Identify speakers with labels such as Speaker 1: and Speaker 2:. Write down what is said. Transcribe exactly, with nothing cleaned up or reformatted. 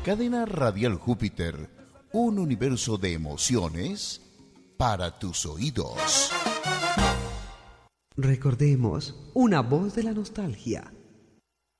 Speaker 1: Cadena Radial Júpiter, un universo de emociones para tus oídos.
Speaker 2: Recordemos una voz de la nostalgia.